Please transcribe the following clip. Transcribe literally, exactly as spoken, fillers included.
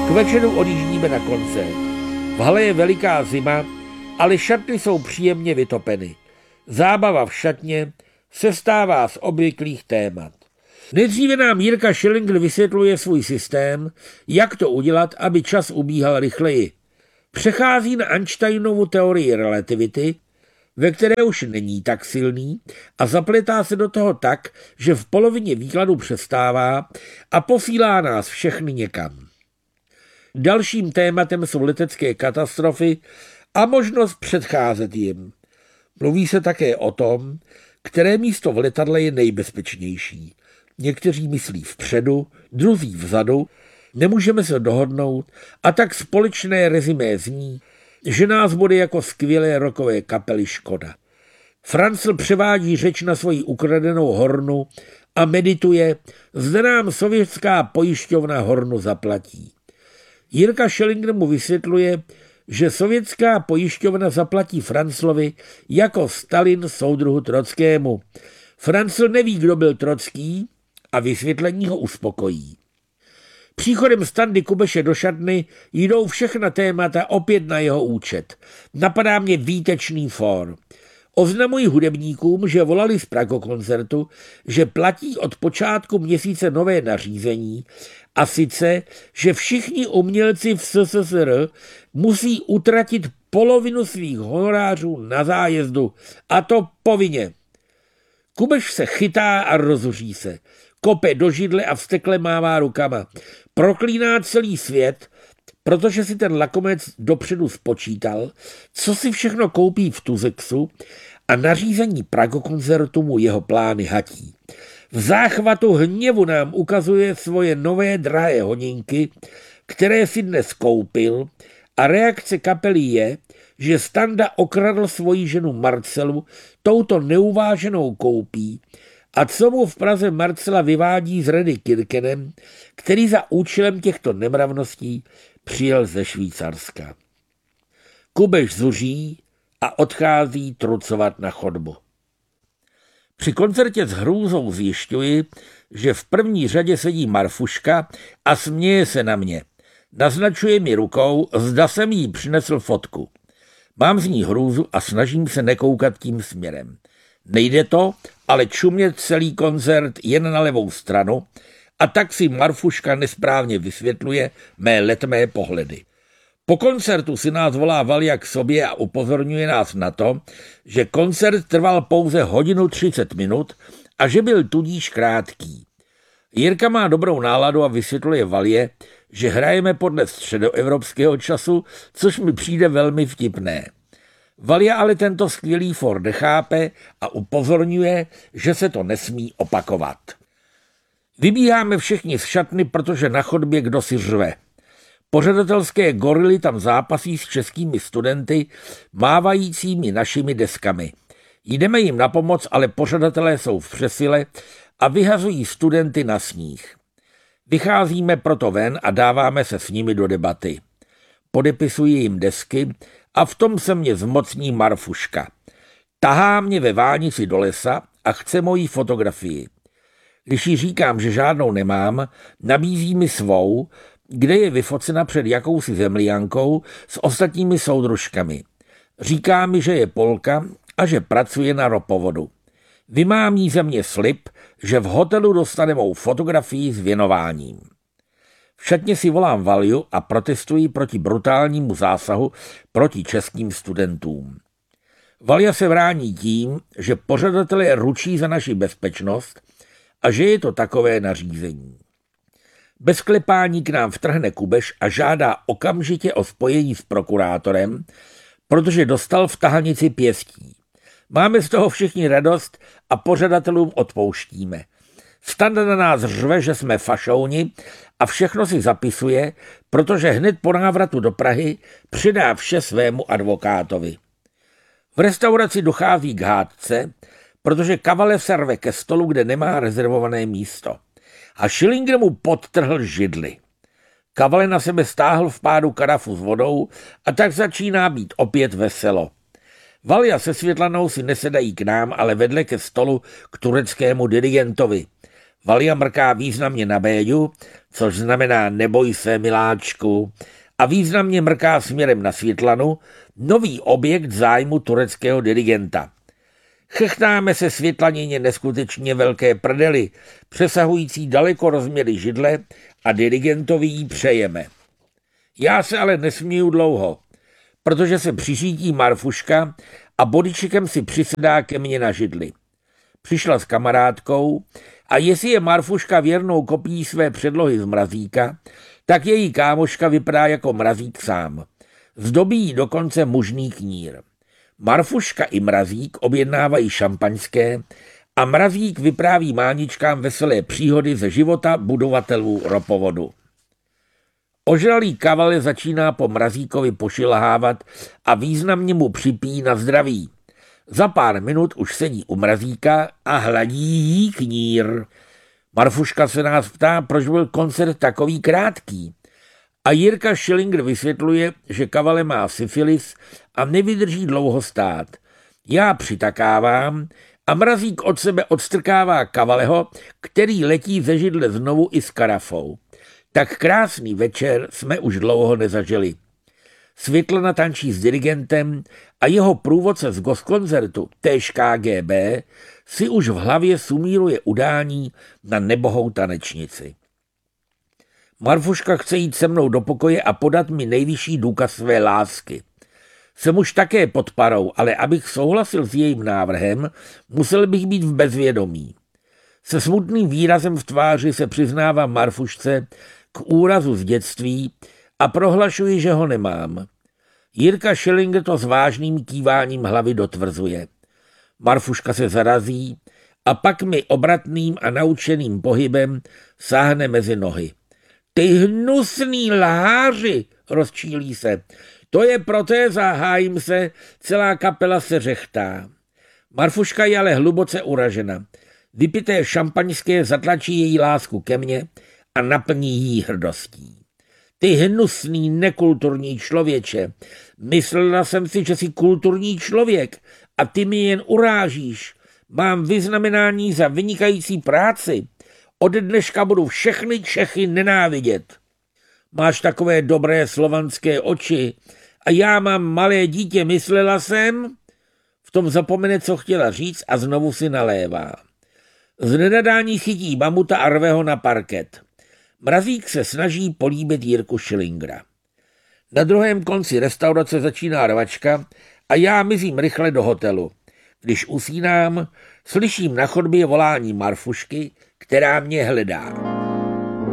K večeru odjíždíme na koncert. V hale je veliká zima, ale šatny jsou příjemně vytopeny. Zábava v šatně sestává z obvyklých témat. Nejdříve nám Jirka Schillinger vysvětluje svůj systém, jak to udělat, aby čas ubíhal rychleji. Přechází na Einsteinovu teorii relativity, ve které už není tak silný a zapletá se do toho tak, že v polovině výkladu přestává a posílá nás všechny někam. Dalším tématem jsou letecké katastrofy a možnost předcházet jim. Mluví se také o tom, které místo v letadle je nejbezpečnější. Někteří myslí vpředu, druzí vzadu, nemůžeme se dohodnout a tak společné rezimé zní, že nás bude jako skvělé rockové kapely škoda. Franzl převádí řeč na svoji ukradenou hornu a medituje, zda nám sovětská pojišťovna hornu zaplatí. Jirka Schillinger mu vysvětluje, že sovětská pojišťovna zaplatí Franzlovi jako Stalin soudruhu Trockému. Franzl neví, kdo byl Trocký a vysvětlení ho uspokojí. Příchodem Standy Kubeše do šatny jdou všechna témata opět na jeho účet. Napadá mě výtečný fór. Oznamuji hudebníkům, že volali z Pragokoncertu, že platí od počátku měsíce nové nařízení, a sice, že všichni umělci v S S S R musí utratit polovinu svých honorářů na zájezdu, a to povinně. Kubeš se chytá a rozuří se. Kope do židle a vztekle mává rukama. Proklíná celý svět, protože si ten lakomec dopředu spočítal, co si všechno koupí v Tuzexu a nařízení Pragokoncertu mu jeho plány hatí. V záchvatu hněvu nám ukazuje svoje nové drahé hodinky, které si dnes koupil, a reakce kapely je, že Standa okradl svoji ženu Marcelu touto neuváženou koupí a co mu v Praze Marcela vyvádí s Redy Kirkenem, který za účelem těchto nemravností přijel ze Švýcarska. Kubeš zuří a odchází trucovat na chodbu. Při koncertě s hrůzou zjišťuji, že v první řadě sedí Marfuška a směje se na mě. Naznačuje mi rukou, zda jsem jí přinesl fotku. Mám z ní hrůzu a snažím se nekoukat tím směrem. Nejde to, ale čumět celý koncert jen na levou stranu a tak si Marfuška nesprávně vysvětluje mé letmé pohledy. Po koncertu si nás volá Valia k sobě a upozorňuje nás na to, že koncert trval pouze hodinu třicet minut a že byl tudíž krátký. Jirka má dobrou náladu a vysvětluje Valie, že hrajeme podle středoevropského času, což mi přijde velmi vtipné. Valia ale tento skvělý for nechápe a upozorňuje, že se to nesmí opakovat. Vybíháme všichni z šatny, protože na chodbě kdo si řve. Pořadatelské gorily tam zápasí s českými studenty, mávajícími našimi deskami. Jdeme jim na pomoc, ale pořadatelé jsou v přesile a vyhazují studenty na sníh. Vycházíme proto ven a dáváme se s nimi do debaty. Podepisuji jim desky a v tom se mě zmocní Marfuška. Tahá mě ve vánici do lesa a chce moji fotografii. Když jí říkám, že žádnou nemám, nabízí mi svou, kde je vyfocena před jakousi zemliankou s ostatními soudružkami. Říká mi, že je Polka a že pracuje na ropovodu. Vymámí ze mě slib, že v hotelu dostane mou fotografii s věnováním. V šatně si volám Valiu a protestuji proti brutálnímu zásahu proti českým studentům. Valia se brání tím, že pořadatelé ručí za naši bezpečnost a že je to takové nařízení. Bez klepání k nám vtrhne Kubeš a žádá okamžitě o spojení s prokurátorem, protože dostal v tahanici pěstí. Máme z toho všichni radost a pořadatelům odpouštíme. Standa na nás řve, že jsme fašouni a všechno si zapisuje, protože hned po návratu do Prahy přidá vše svému advokátovi. V restauraci dochází k hádce, protože Kavale se rve ke stolu, kde nemá rezervované místo. A Schillinger mu podtrhl židli. Kavale na sebe stáhl v pádu karafu s vodou a tak začíná být opět veselo. Valia se Světlanou si nesedají k nám, ale vedle ke stolu k tureckému dirigentovi. Valia mrká významně na Béďu, což znamená neboj se, miláčku, a významně mrká směrem na Světlanu, nový objekt zájmu tureckého dirigenta. Chechtáme se Světlanině neskutečně velké prdely, přesahující daleko rozměry židle, a dirigentovi jí přejeme. Já se ale nesměju dlouho, protože se přiřítí Marfuška a bodyčikem si přisedá ke mně na židli. Přišla s kamarádkou a jestli je Marfuška věrnou kopií své předlohy z Mrazíka, tak její kámoška vypadá jako Mrazík sám. Zdobí jí dokonce mužný knír. Marfuška i Mrazík objednávají šampaňské a Mrazík vypráví máničkám veselé příhody ze života budovatelů ropovodu. Ožralý kaval začíná po Mrazíkovi pošilhávat a významně mu připíjí na zdraví. Za pár minut už sedí u Mrazíka a hladí jí knír. Marfuška se nás ptá, proč byl koncert takový krátký. A Jirka Schillinger vysvětluje, že Kavale má syfilis a nevydrží dlouho stát. Já přitakávám a Mrazík od sebe odstrkává Kavaleho, který letí ze židle znovu i s karafou. Tak krásný večer jsme už dlouho nezažili. Světlana tančí s dirigentem a jeho průvodce z gostkoncertu, též K G B, si už v hlavě sumíruje udání na nebohou tanečnici. Marfuška chce jít se mnou do pokoje a podat mi nejvyšší důkaz své lásky. Jsem už také pod parou, ale abych souhlasil s jejím návrhem, musel bych být v bezvědomí. Se smutným výrazem v tváři se přiznávám Marfušce k úrazu z dětství a prohlašuji, že ho nemám. Jirka Schillinger to s vážným kýváním hlavy dotvrzuje. Marfuška se zarazí a pak mi obratným a naučeným pohybem sáhne mezi nohy. Ty hnusný lháři, rozčílí se. To je protéza, hájím se, celá kapela se řechtá. Marfuška je ale hluboce uražena. Vypité šampaňské zatlačí její lásku ke mně a naplní jí hrdostí. Ty hnusný, nekulturní člověče, myslela jsem si, že jsi kulturní člověk a ty mi jen urážíš. Mám vyznamenání za vynikající práci. Ode dneška budu všechny Čechy nenávidět. Máš takové dobré slovanské oči a já mám malé dítě, myslela jsem. V tom zapomene, co chtěla říct a znovu si nalévá. Z nenadání chytí mamuta a rve ho na parket. Mrazík se snaží políbit Jirku Schillingera. Na druhém konci restaurace začíná rvačka a já mizím rychle do hotelu. Když usínám, slyším na chodbě volání Marfušky, která mě hledá.